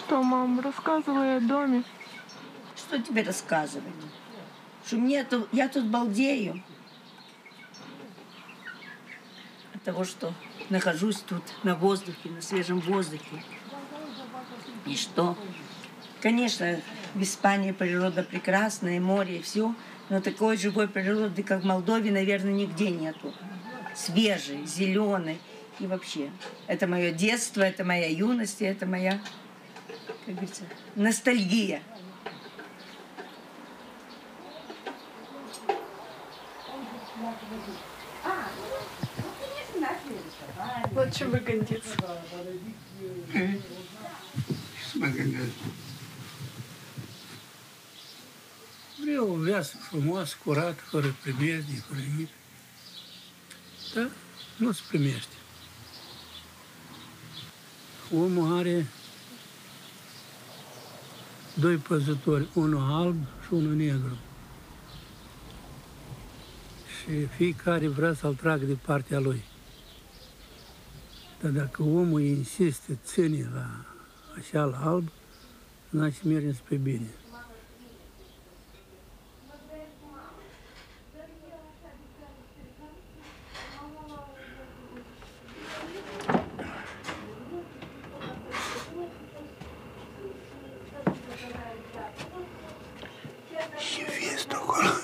Что, мам, рассказывай о доме. Что тебе рассказывать? Что я тут балдею от того, что нахожусь тут на воздухе, на свежем воздухе. И что? Конечно, в Испании природа прекрасная, и море, и все, но такой живой природы, как в Молдове, наверное, нигде нету. Свежей, зеленой и вообще. Это мое детство, это моя юность, и это моя, как говорится, ностальгия. Вот чем вы гордитесь. Vreau o viață frumos, curat, fără primejdii, fără nimic. Dar nu se primește. Omul are doi păzători, unul alb și unul negru. Și fiecare vrea să-l tragă de partea lui. Dar dacă omul insistă, ține la așa la alb, значит mergem spre bine.